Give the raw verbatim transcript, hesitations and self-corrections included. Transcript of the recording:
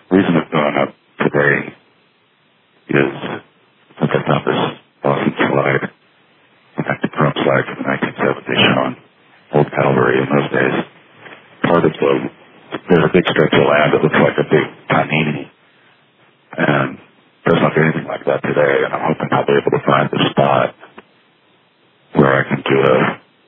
reason it's going up today is since I found this awesome slide, in fact, the Trump slide from the nineteen seventies showing old Calvary in those days. Part of the, there's a big stretch of land that looks like a big panini, and doesn't look anything like that today, and I'm hoping I'll be able to find the spot